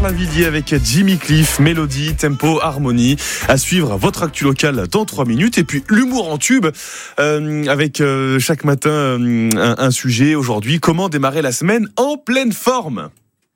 Lavilliers avec Jimmy Cliff, mélodie, tempo, harmonie. À suivre votre actu locale dans 3 minutes. Et puis l'humour en tube avec chaque matin un sujet. Aujourd'hui, comment démarrer la semaine en pleine forme?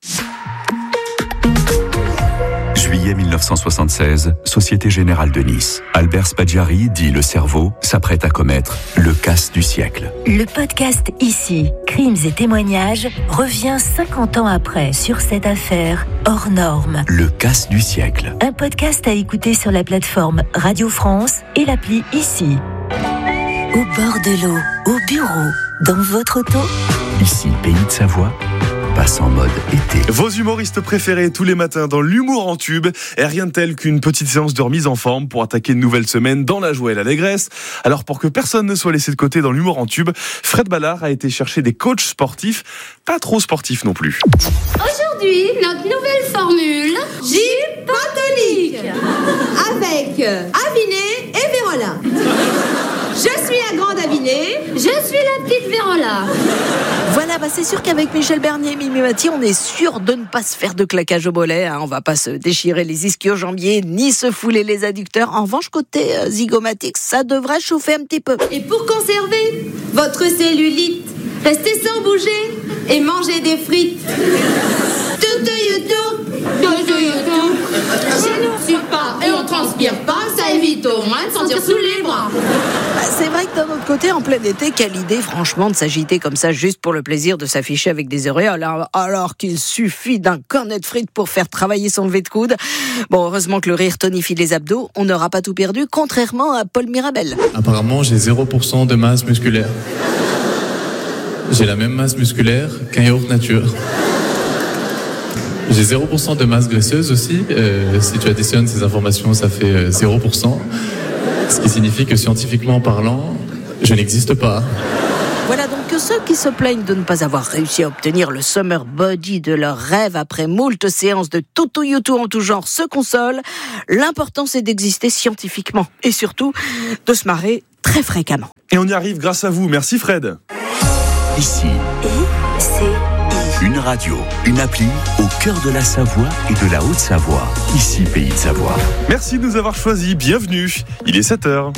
Juillet 1976, Société Générale de Nice. Albert Spaggiari, dit le cerveau, s'apprête à commettre le casse du siècle. Le podcast Ici, crimes et témoignages, revient 50 ans après sur cette affaire hors norme. Le casse du siècle. Un podcast à écouter sur la plateforme Radio France et l'appli Ici. Au bord de l'eau, au bureau, dans votre auto. Ici, Pays de Savoie, passe en mode été. Vos humoristes préférés tous les matins dans l'humour en tube. Et rien de tel qu'une petite séance de remise en forme pour attaquer une nouvelle semaine dans la joie et l'allégresse. Alors pour que personne ne soit laissé de côté dans l'humour en tube, Fred Ballard a été chercher des coachs sportifs, pas trop sportifs non plus. Aujourd'hui, notre nouvelle formule, J-Patonique, avec Aviné et Vérola. Je suis la grande Aviné, je suis la petite Vérola. Voilà, c'est sûr qu'avec Michel Bernier et Mimi Mati, on est sûr de ne pas se faire de claquage au mollet. On va pas se déchirer les ischio-jambiers, ni se fouler les adducteurs. En revanche, côté zygomatique, ça devrait chauffer un petit peu. Et pour conserver votre cellulite, restez sans bouger et mangez des frites. Chez nous, on suit pas et on transpire pas, ça évite au moins de sentir sous les bras. C'est vrai que d'un autre côté, en plein été, quelle idée franchement de s'agiter comme ça juste pour le plaisir de s'afficher avec des auréoles, alors qu'il suffit d'un cornet de frites pour faire travailler son lever de coude. Bon, heureusement que le rire tonifie les abdos, on n'aura pas tout perdu, contrairement à Paul Mirabel. Apparemment, j'ai 0% de masse musculaire. J'ai la même masse musculaire qu'un yaourt nature. J'ai 0% de masse graisseuse aussi. Si tu additionnes ces informations, ça fait 0%. Ce qui signifie que scientifiquement parlant, je n'existe pas. Voilà donc que ceux qui se plaignent de ne pas avoir réussi à obtenir le summer body de leur rêve après moult séances de toutou-youtou en tout genre se consolent. L'important, c'est d'exister scientifiquement et surtout de se marrer très fréquemment. Et on y arrive grâce à vous. Merci Fred. Ici, Ici. une radio, une appli au cœur de la Savoie et de la Haute-Savoie. Ici, Pays de Savoie. Merci de nous avoir choisis. Bienvenue. Il est 7h.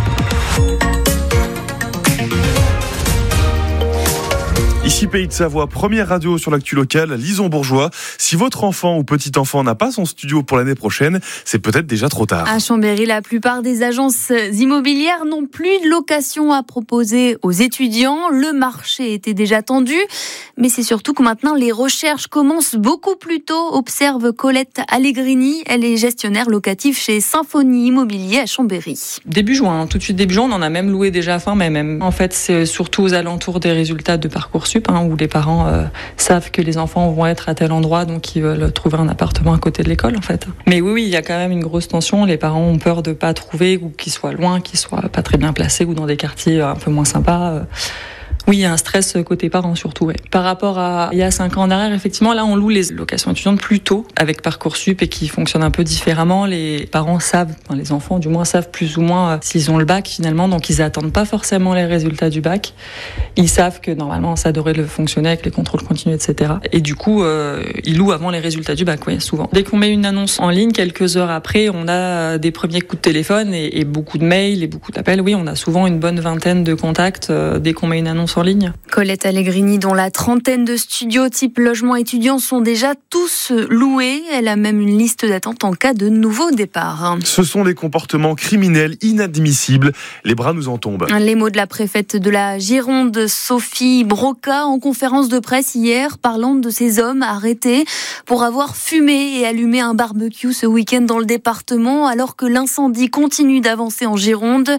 Ici Pays de Savoie, première radio sur l'actu locale, Lison Bourgeois. Si votre enfant ou petit-enfant n'a pas son studio pour l'année prochaine, c'est peut-être déjà trop tard. À Chambéry, la plupart des agences immobilières n'ont plus de location à proposer aux étudiants. Le marché était déjà tendu, mais c'est surtout que maintenant les recherches commencent beaucoup plus tôt, observe Colette Allegrini. Elle est gestionnaire locative chez Symphonie Immobilier à Chambéry. Début juin, tout de suite début juin, on en a même loué déjà fin mai même. En fait, c'est surtout aux alentours des résultats de Parcoursup, où les parents savent que les enfants vont être à tel endroit, donc ils veulent trouver un appartement à côté de l'école, en fait. Mais oui, il y a quand même une grosse tension. Les parents ont peur de pas trouver, ou qu'ils soient loin, qu'ils soient pas très bien placés, ou dans des quartiers un peu moins sympas. Oui, il y a un stress côté parents surtout. Ouais. Par rapport à il y a 5 ans en arrière, effectivement, là, on loue les locations étudiantes plus tôt avec Parcoursup et qui fonctionne un peu différemment. Les parents savent, les enfants du moins savent plus ou moins s'ils ont le bac finalement, donc ils attendent pas forcément les résultats du bac. Ils savent que normalement ça devrait fonctionner avec les contrôles continus, etc. Et du coup, ils louent avant les résultats du bac, oui, souvent. Dès qu'on met une annonce en ligne, quelques heures après, on a des premiers coups de téléphone et beaucoup de mails et beaucoup d'appels. Oui, on a souvent une bonne vingtaine de contacts dès qu'on met une annonce en ligne. Colette Allegrini, dont la trentaine de studios type logement étudiant sont déjà tous loués. Elle a même une liste d'attente en cas de nouveau départ. Ce sont des comportements criminels inadmissibles. Les bras nous en tombent. Les mots de la préfète de la Gironde, Sophie Broca, en conférence de presse hier, parlant de ces hommes arrêtés pour avoir fumé et allumé un barbecue ce week-end dans le département, alors que l'incendie continue d'avancer en Gironde.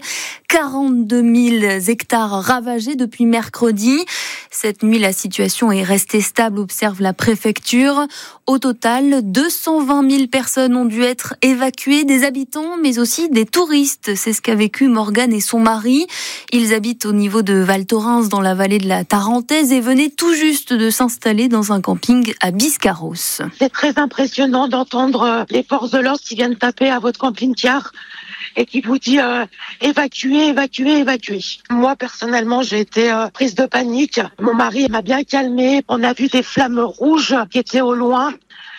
42 000 hectares ravagés depuis mercredi. Cette nuit, la situation est restée stable, observe la préfecture. Au total, 220 000 personnes ont dû être évacuées, des habitants, mais aussi des touristes. C'est ce qu'a vécu Morgane et son mari. Ils habitent au niveau de Val Thorens, dans la vallée de la Tarentaise, et venaient tout juste de s'installer dans un camping à Biscarros. C'est très impressionnant d'entendre les forces de l'ordre qui viennent taper à votre camping-car et qui vous dit évacuez, évacuez, évacuez. Moi, personnellement, j'ai été prise de panique. Mon mari m'a bien calmée. On a vu des flammes rouges qui étaient au loin.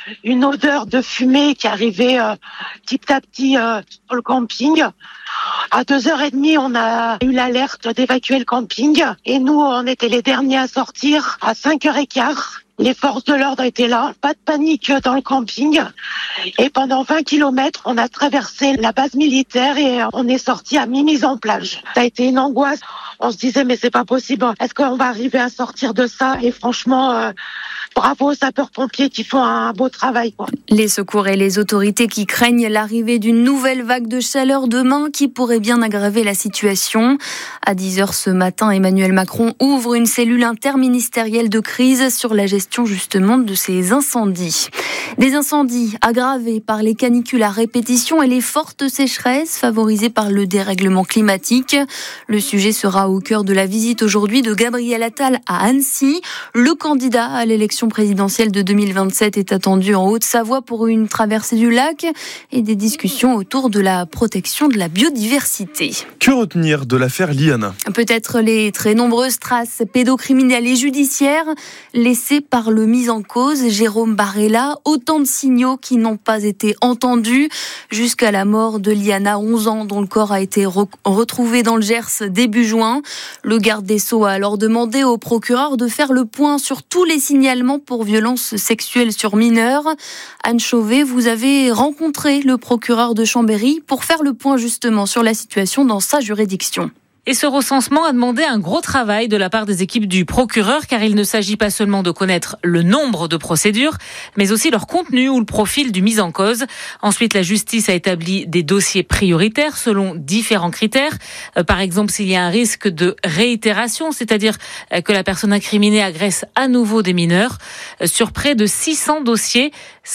une odeur de fumée qui arrivait petit à petit sur le camping. À 2h30, on a eu l'alerte d'évacuer le camping et nous, on était les derniers à sortir à 5h15. Les forces de l'ordre étaient là, pas de panique dans le camping. Et pendant 20 km, on a traversé la base militaire et on est sorti à mi-mise en plage. Ça a été une angoisse. On se disait, mais c'est pas possible. Est-ce qu'on va arriver à sortir de ça? Et franchement, bravo aux sapeurs-pompiers qui font un beau travail, quoi. Les secours et les autorités qui craignent l'arrivée d'une nouvelle vague de chaleur demain qui pourrait bien aggraver la situation. À 10h ce matin, Emmanuel Macron ouvre une cellule interministérielle de crise sur la gestion justement de ces incendies. Des incendies aggravés par les canicules à répétition et les fortes sécheresses favorisées par le dérèglement climatique. Le sujet sera au cœur de la visite aujourd'hui de Gabriel Attal à Annecy. Le candidat à l'élection présidentielle de 2027 est attendu en Haute-Savoie pour une traversée du lac et des discussions autour de la protection de la biodiversité. Que retenir de l'affaire Liana ? Peut-être les très nombreuses traces pédocriminelles et judiciaires laissées par le mis en cause Jérôme Barella. Autant de signaux qui n'ont pas été entendus jusqu'à la mort de Liana, 11 ans, dont le corps a été retrouvé dans le Gers début juin. Le garde des Sceaux a alors demandé au procureur de faire le point sur tous les signalements pour violences sexuelles sur mineurs. Anne Chauvet, vous avez rencontré le procureur de Chambéry pour faire le point justement sur la situation dans sa juridiction. Et ce recensement a demandé un gros travail de la part des équipes du procureur, car il ne s'agit pas seulement de connaître le nombre de procédures, mais aussi leur contenu ou le profil du mis en cause. Ensuite, la justice a établi des dossiers prioritaires selon différents critères. Par exemple, s'il y a un risque de réitération, c'est-à-dire que la personne incriminée agresse à nouveau des mineurs. Sur près de 600 dossiers,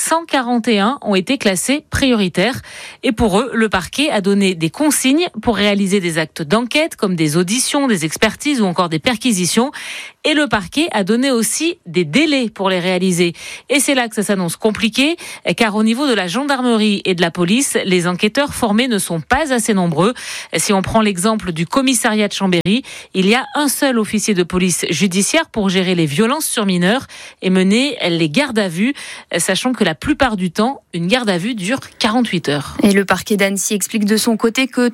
141 ont été classés prioritaires. Et pour eux, le parquet a donné des consignes pour réaliser des actes d'enquête, comme des auditions, des expertises ou encore des perquisitions. Et le parquet a donné aussi des délais pour les réaliser. Et c'est là que ça s'annonce compliqué, car au niveau de la gendarmerie et de la police, les enquêteurs formés ne sont pas assez nombreux. Si on prend l'exemple du commissariat de Chambéry, il y a un seul officier de police judiciaire pour gérer les violences sur mineurs et mener les gardes à vue, sachant que la plupart du temps, une garde à vue dure 48 heures. Et le parquet d'Annecy explique de son côté que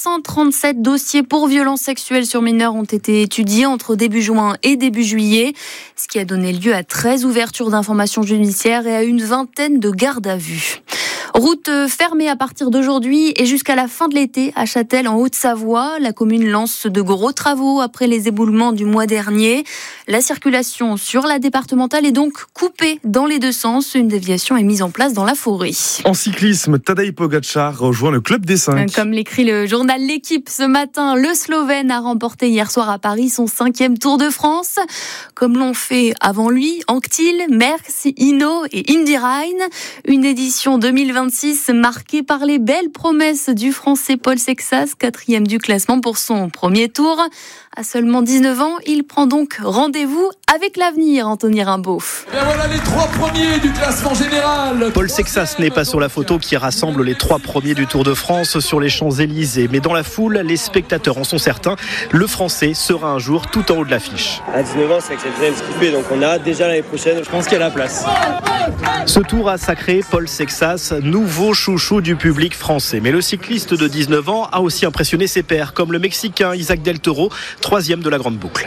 337 dossiers pour violences sexuelles sur mineurs ont été étudiés entre début juin et début juillet, ce qui a donné lieu à 13 ouvertures d'informations judiciaires et à une vingtaine de gardes à vue. Route fermée à partir d'aujourd'hui et jusqu'à la fin de l'été à Châtel en Haute-Savoie. La commune lance de gros travaux après les éboulements du mois dernier. La circulation sur la départementale est donc coupée dans les deux sens. Une déviation est mise en place dans la forêt. En cyclisme, Tadej Pogačar rejoint le club des 5. Comme l'écrit le journal L'Équipe ce matin, le Slovène a remporté hier soir à Paris son 5e Tour de France. Comme l'ont fait avant lui Anquetil, Merckx, Hinault et Indurain. Une édition 2026 marquée par les belles promesses du Français Paul Sexas, 4e du classement pour son premier tour. À seulement 19 ans, il prend donc rendez-vous avec l'avenir, Anthony Rimbaud. Et voilà les 3 premiers du classement général. Paul Sexas n'est pas sur la photo qui rassemble les 3 premiers du Tour de France sur les Champs-Élysées. Mais dans la foule, les spectateurs en sont certains. Le Français sera un jour tout en haut de l'affiche. À 19 ans, c'est exceptionnel ce qu'il fait. Donc on a hâte déjà l'année prochaine. Je pense qu'il y a la place. Ce tour a sacré Paul Sexas, nouveau chouchou du public français. Mais le cycliste de 19 ans a aussi impressionné ses pairs, comme le Mexicain Isaac Del Toro, 3e de la grande boucle.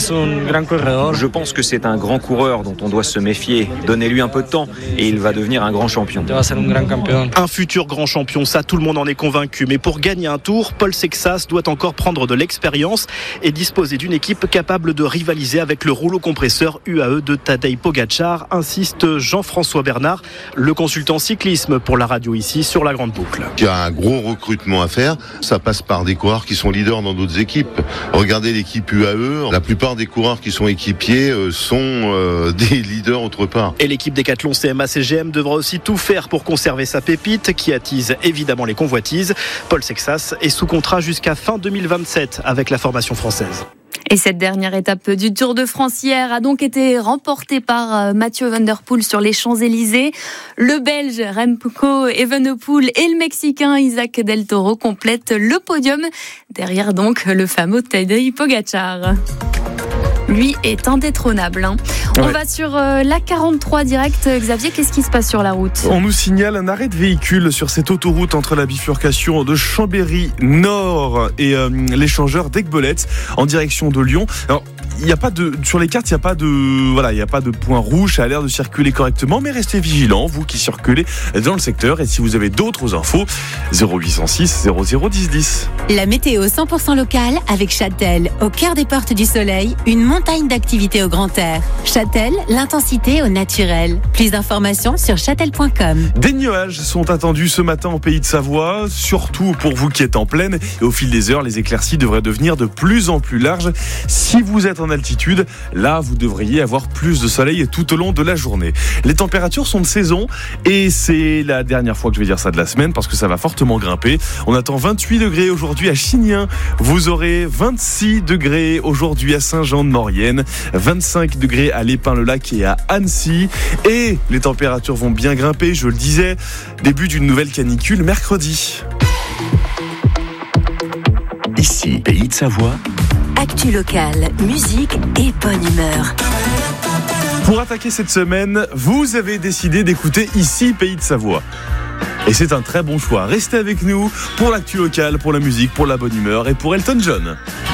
Je pense que c'est un grand coureur dont on doit se méfier. Donnez-lui un peu de temps et il va devenir un grand champion. Un futur grand champion, ça tout le monde en est convaincu. Mais pour gagner un tour, Paul Sexas doit encore prendre de l'expérience et disposer d'une équipe capable de rivaliser avec le rouleau compresseur UAE de Tadej Pogačar, insiste Jean-François Bernard, le consultant cyclisme pour la radio ici sur la grande boucle. Il y a un gros recrutement à faire. Ça passe par des coureurs qui sont leaders dans d'autres équipes. Regardez l'équipe UAE, la plupart des coureurs qui sont équipiers sont des leaders autre part. Et l'équipe Décathlon CMA-CGM devra aussi tout faire pour conserver sa pépite qui attise évidemment les convoitises. Paul Sexas est sous contrat jusqu'à fin 2027 avec la formation française. Et cette dernière étape du Tour de France hier a donc été remportée par Mathieu Van Der Poel sur les Champs-Élysées. Le Belge Remco Evenepoel et le Mexicain Isaac Del Toro complètent le podium. Derrière donc le fameux Tadej Pogačar. lui, est indétrônable. On va sur l'A43 direct. Xavier, qu'est-ce qui se passe sur la route ? On nous signale un arrêt de véhicule sur cette autoroute entre la bifurcation de Chambéry Nord et l'échangeur d'Aiguebelette en direction de Lyon. Alors, sur les cartes, il n'y a pas de point rouge, ça a l'air de circuler correctement, mais restez vigilants, vous qui circulez dans le secteur. Et si vous avez d'autres infos, 0806 00 10 10. La météo 100% locale avec Châtel, au cœur des portes du soleil, une montagne d'activités au grand air. Châtel, l'intensité au naturel. Plus d'informations sur châtel.com. Des nuages sont attendus ce matin au Pays de Savoie, surtout pour vous qui êtes en plaine. Et au fil des heures, les éclaircies devraient devenir de plus en plus larges. Si vous êtes en altitude, là, vous devriez avoir plus de soleil tout au long de la journée. Les températures sont de saison et c'est la dernière fois que je vais dire ça de la semaine parce que ça va fortement grimper. On attend 28 degrés aujourd'hui à Chignin. Vous aurez 26 degrés aujourd'hui à Saint-Jean-de-Maurienne, 25 degrés à Lépin-le-Lac et à Annecy. Et les températures vont bien grimper, je le disais, début d'une nouvelle canicule mercredi. Ici, Pays de Savoie. Actu locale, musique et bonne humeur. Pour attaquer cette semaine, vous avez décidé d'écouter Ici, Pays de Savoie. Et c'est un très bon choix. Restez avec nous pour l'actu locale, pour la musique, pour la bonne humeur et pour Elton John.